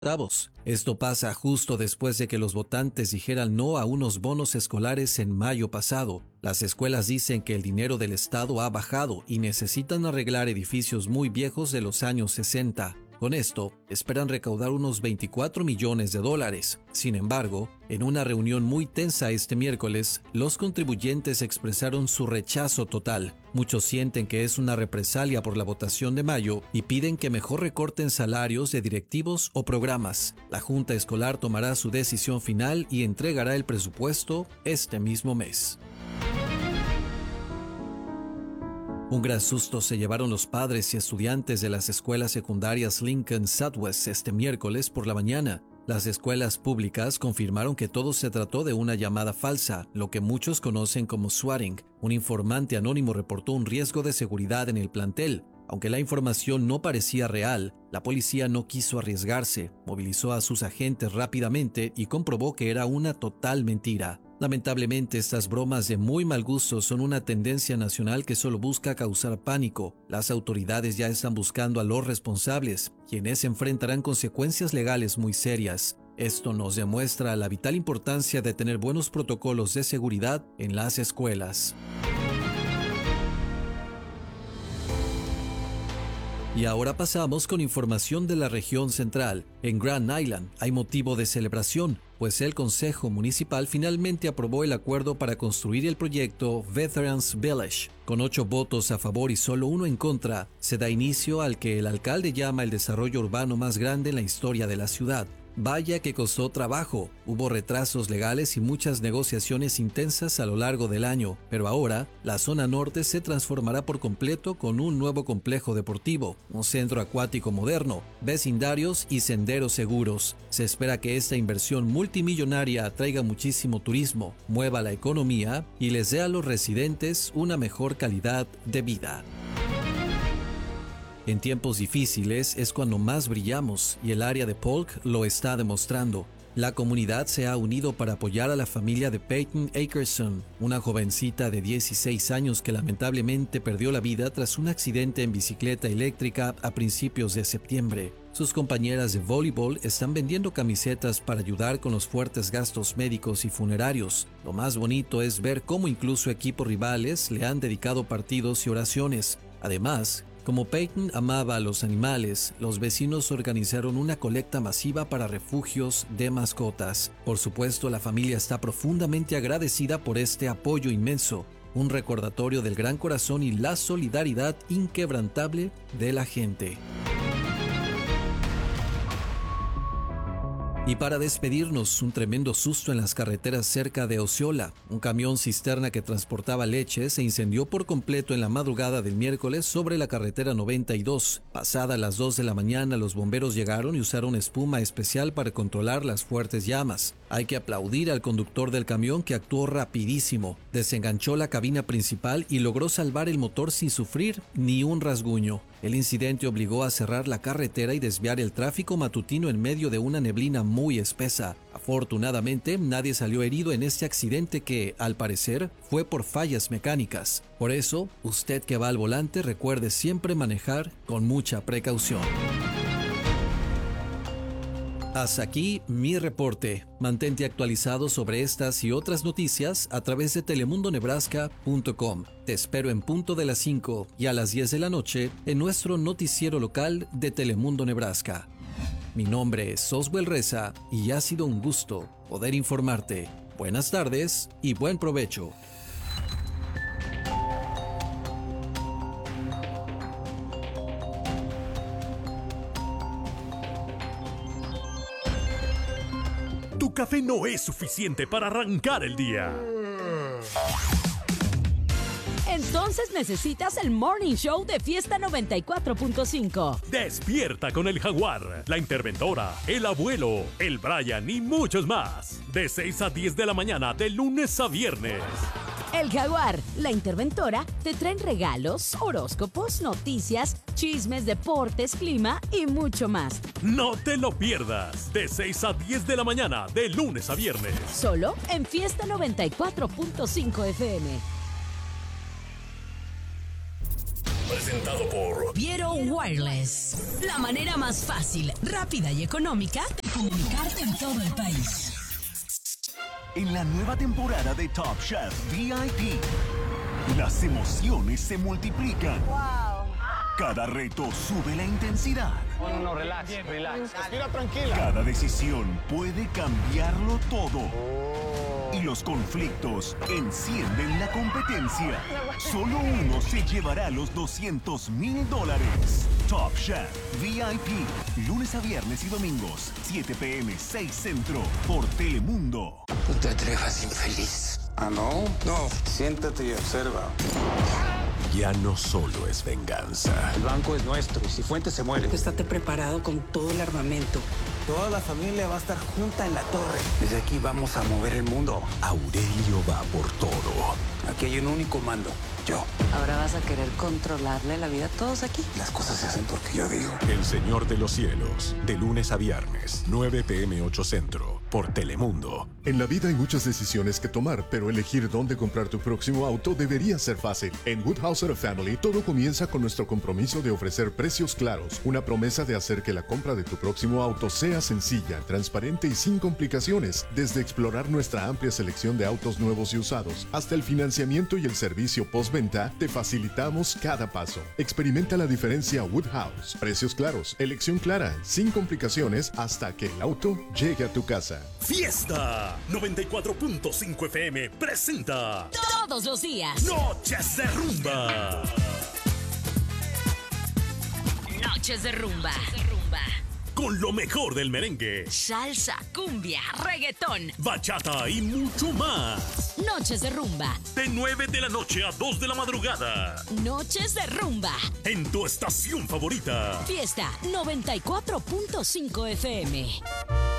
Esto pasa justo después de que los votantes dijeran no a unos bonos escolares en mayo pasado. Las escuelas dicen que el dinero del Estado ha bajado y necesitan arreglar edificios muy viejos de los años 60. Con esto, esperan recaudar unos $24 millones. Sin embargo, en una reunión muy tensa este miércoles, los contribuyentes expresaron su rechazo total. Muchos sienten que es una represalia por la votación de mayo y piden que mejor recorten salarios de directivos o programas. La Junta Escolar tomará su decisión final y entregará el presupuesto este mismo mes. Un gran susto se llevaron los padres y estudiantes de las escuelas secundarias Lincoln Southwest este miércoles por la mañana. Las escuelas públicas confirmaron que todo se trató de una llamada falsa, lo que muchos conocen como swatting. Un informante anónimo reportó un riesgo de seguridad en el plantel. Aunque la información no parecía real, la policía no quiso arriesgarse, movilizó a sus agentes rápidamente y comprobó que era una total mentira. Lamentablemente, estas bromas de muy mal gusto son una tendencia nacional que solo busca causar pánico. Las autoridades ya están buscando a los responsables, quienes enfrentarán consecuencias legales muy serias. Esto nos demuestra la vital importancia de tener buenos protocolos de seguridad en las escuelas. Y ahora pasamos con información de la región central. En Grand Island hay motivo de celebración, pues el Consejo Municipal finalmente aprobó el acuerdo para construir el proyecto Veterans Village. Con 8 votos a favor y solo 1 en contra, se da inicio al que el alcalde llama el desarrollo urbano más grande en la historia de la ciudad. Vaya que costó trabajo, hubo retrasos legales y muchas negociaciones intensas a lo largo del año, pero ahora la zona norte se transformará por completo con un nuevo complejo deportivo, un centro acuático moderno, vecindarios y senderos seguros. Se espera que esta inversión multimillonaria atraiga muchísimo turismo, mueva la economía y les dé a los residentes una mejor calidad de vida. En tiempos difíciles es cuando más brillamos y el área de Polk lo está demostrando. La comunidad se ha unido para apoyar a la familia de Peyton Akerson, una jovencita de 16 años que lamentablemente perdió la vida tras un accidente en bicicleta eléctrica a principios de septiembre. Sus compañeras de voleibol están vendiendo camisetas para ayudar con los fuertes gastos médicos y funerarios. Lo más bonito es ver cómo incluso equipos rivales le han dedicado partidos y oraciones. Además, como Peyton amaba a los animales, los vecinos organizaron una colecta masiva para refugios de mascotas. Por supuesto, la familia está profundamente agradecida por este apoyo inmenso, un recordatorio del gran corazón y la solidaridad inquebrantable de la gente. Y para despedirnos, un tremendo susto en las carreteras cerca de Osceola. Un camión cisterna que transportaba leche se incendió por completo en la madrugada del miércoles sobre la carretera 92. Pasadas las 2 de la mañana, los bomberos llegaron y usaron espuma especial para controlar las fuertes llamas. Hay que aplaudir al conductor del camión que actuó rapidísimo. Desenganchó la cabina principal y logró salvar el motor sin sufrir ni un rasguño. El incidente obligó a cerrar la carretera y desviar el tráfico matutino en medio de una neblina muy espesa. Afortunadamente, nadie salió herido en este accidente que, al parecer, fue por fallas mecánicas. Por eso, usted que va al volante, recuerde siempre manejar con mucha precaución. Hasta aquí mi reporte. Mantente actualizado sobre estas y otras noticias a través de telemundonebraska.com. Te espero en punto de las 5 y a las 10 de la noche en nuestro noticiero local de Telemundo Nebraska. Mi nombre es Oswell Reza y ha sido un gusto poder informarte. Buenas tardes y buen provecho. Tu café no es suficiente para arrancar el día. Entonces necesitas el Morning Show de Fiesta 94.5. Despierta con el Jaguar, la Interventora, el Abuelo, el Brian y muchos más. De 6 a 10 de la mañana, de lunes a viernes. El Jaguar, la Interventora, te traen regalos, horóscopos, noticias, chismes, deportes, clima y mucho más. No te lo pierdas. De 6 a 10 de la mañana, de lunes a viernes. Solo en Fiesta 94.5 FM. presentado por Viero Wireless. La manera más fácil, rápida y económica de comunicarte en todo el país. En la nueva temporada de Top Chef VIP, las emociones se multiplican. Wow. Cada reto sube la intensidad. No, relax. Respira tranquila. Cada decisión puede cambiarlo todo. Y los conflictos encienden la competencia. Solo uno se llevará los $200,000. Top Chef VIP, lunes a viernes y domingos, 7 p.m., 6 centro, por Telemundo. No te atrevas, infeliz. ¿Ah, no? No, siéntate y observa. Ya no solo es venganza. El banco es nuestro y si Fuentes se muere. Estate preparado con todo el armamento. Toda la familia va a estar junta en la torre. Desde aquí vamos a mover el mundo. Aurelio va por todo. Aquí hay un único mando. Yo. Ahora vas a querer controlarle la vida a todos aquí. Las cosas se hacen porque yo digo. El Señor de los Cielos, de lunes a viernes, 9 p.m. 8 centro, por Telemundo. En la vida hay muchas decisiones que tomar, pero elegir dónde comprar tu próximo auto debería ser fácil. En Woodhouse Auto Family todo comienza con nuestro compromiso de ofrecer precios claros, una promesa de hacer que la compra de tu próximo auto sea sencilla, transparente y sin complicaciones, desde explorar nuestra amplia selección de autos nuevos y usados, hasta el financiamiento y el servicio postventa, te facilitamos cada paso. Experimenta la diferencia Woodhouse. Precios claros, elección clara, sin complicaciones, hasta que el auto llegue a tu casa. Fiesta 94.5 FM presenta Todos los días. Noches de Rumba. Noches de rumba. Con lo mejor del merengue, Salsa, cumbia, reggaetón. bachata y mucho más. Noches de rumba. De 9 de la noche a 2 de la madrugada. Noches de rumba. En tu estación favorita. Fiesta 94.5 FM.